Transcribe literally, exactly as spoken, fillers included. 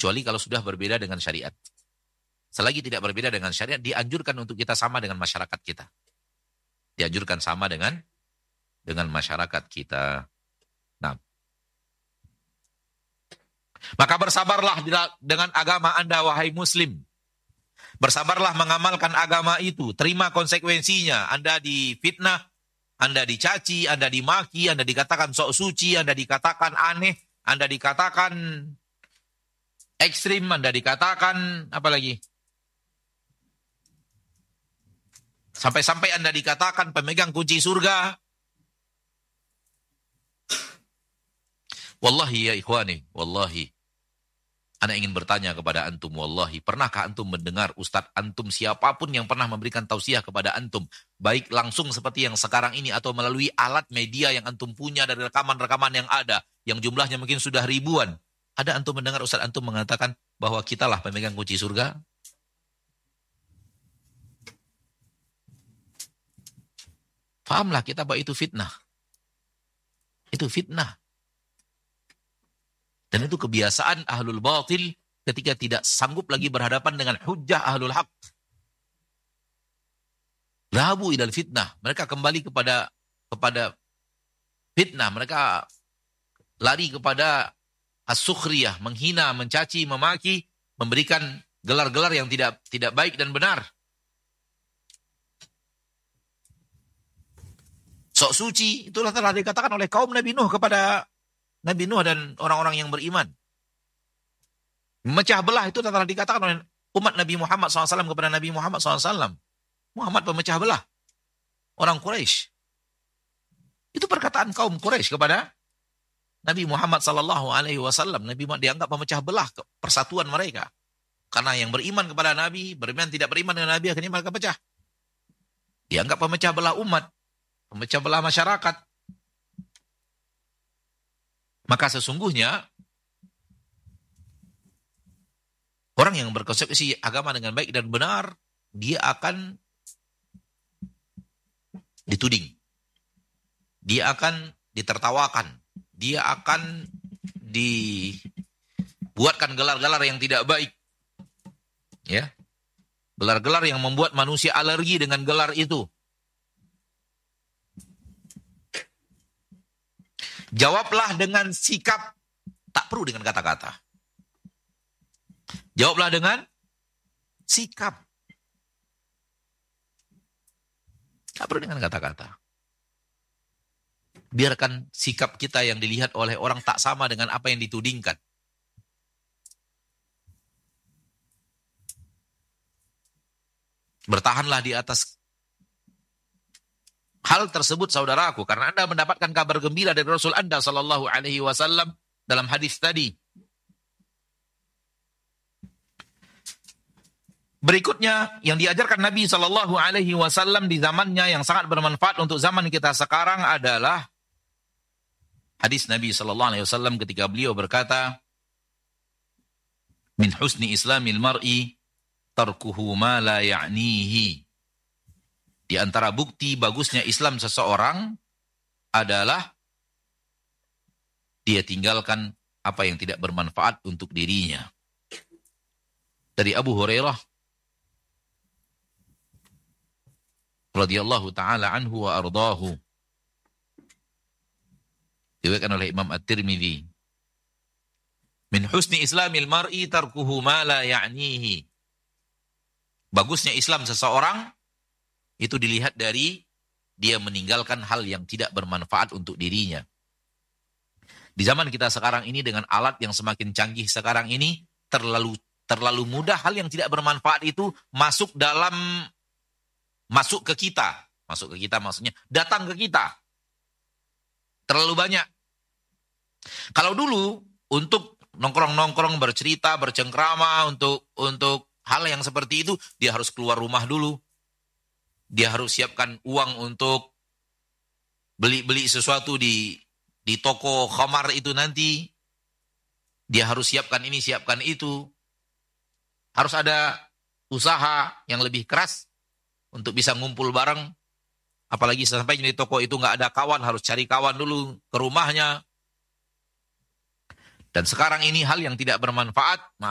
kecuali kalau sudah berbeda dengan syariat. Selagi tidak berbeda dengan syariat, dianjurkan untuk kita sama dengan masyarakat kita. Dianjurkan sama dengan dengan masyarakat kita. Nah, maka bersabarlah dengan agama Anda, wahai Muslim. Bersabarlah mengamalkan agama itu. Terima konsekuensinya. Anda difitnah, Anda dicaci, Anda dimaki, Anda dikatakan sok suci, Anda dikatakan aneh, Anda dikatakan ekstrim, Anda dikatakan apa lagi? Sampai-sampai Anda dikatakan pemegang kunci surga. Wallahi ya ikhwani, wallahi. Ana ingin bertanya kepada antum, wallahi, pernahkah antum mendengar ustadz antum siapapun yang pernah memberikan tausiah kepada antum, baik langsung seperti yang sekarang ini atau melalui alat media yang antum punya dari rekaman-rekaman yang ada, yang jumlahnya mungkin sudah ribuan. Ada antum mendengar ustadz antum mengatakan bahwa kitalah pemegang kunci surga? Fahamlah kita bahwa itu fitnah. Itu fitnah. Dan itu kebiasaan ahlul batil ketika tidak sanggup lagi berhadapan dengan hujjah ahlul haq. Lahabu ilal fitnah. Mereka kembali kepada kepada fitnah. Mereka lari kepada as-sukhriyah, menghina, mencaci, memaki, memberikan gelar-gelar yang tidak tidak baik dan benar. Sok suci, itulah telah dikatakan oleh kaum Nabi Nuh kepada Nabi Nuh dan orang-orang yang beriman. Memecah belah itu telah dikatakan oleh umat Nabi Muhammad shallallahu alaihi wasallam kepada Nabi Muhammad shallallahu alaihi wasallam. Muhammad pemecah belah. Orang Quraisy. Itu perkataan kaum Quraisy kepada Nabi Muhammad shallallahu alaihi wasallam. Nabi Muhammad dianggap pemecah belah persatuan mereka. Karena yang beriman kepada Nabi, beriman tidak beriman dengan Nabi, akhirnya mereka pecah. Dianggap pemecah belah umat. Pemecah belah masyarakat. Maka sesungguhnya orang yang berkonsepsi agama dengan baik dan benar, dia akan dituding. Dia akan ditertawakan. Dia akan dibuatkan gelar-gelar yang tidak baik. Ya. Gelar-gelar yang membuat manusia alergi dengan gelar itu. Jawablah dengan sikap, tak perlu dengan kata-kata. Jawablah dengan sikap. Tak perlu dengan kata-kata. Biarkan sikap kita yang dilihat oleh orang tak sama dengan apa yang ditudingkan. Bertahanlah di atas hal tersebut, saudaraku, karena Anda mendapatkan kabar gembira dari Rasul Anda sallallahu alaihi wasallam dalam hadis tadi. Berikutnya yang diajarkan Nabi sallallahu alaihi wasallam di zamannya yang sangat bermanfaat untuk zaman kita sekarang adalah hadis Nabi sallallahu alaihi wasallam ketika beliau berkata, "Min husni islamil mar'i tarkuhu ma la ya'nihi." Di antara bukti bagusnya Islam seseorang adalah dia tinggalkan apa yang tidak bermanfaat untuk dirinya. Dari Abu Hurairah radhiyallahu taala anhu wa ardhahu, diriwayatkan oleh Imam At-Tirmidzi, min husni islamil mar'i tarkuhu ma la ya'nihi. Bagusnya Islam seseorang itu dilihat dari dia meninggalkan hal yang tidak bermanfaat untuk dirinya. Di zaman kita sekarang ini dengan alat yang semakin canggih sekarang ini, terlalu terlalu mudah hal yang tidak bermanfaat itu masuk dalam masuk ke kita. Masuk ke kita maksudnya datang ke kita. Terlalu banyak. Kalau dulu untuk nongkrong-nongkrong, bercerita, bercengkrama, untuk untuk hal yang seperti itu dia harus keluar rumah dulu. Dia harus siapkan uang untuk beli-beli sesuatu di di toko khamar itu nanti. Dia harus siapkan ini, siapkan itu. Harus ada usaha yang lebih keras untuk bisa ngumpul bareng. Apalagi sampai di toko itu nggak ada kawan, harus cari kawan dulu ke rumahnya. Dan sekarang ini hal yang tidak bermanfaat,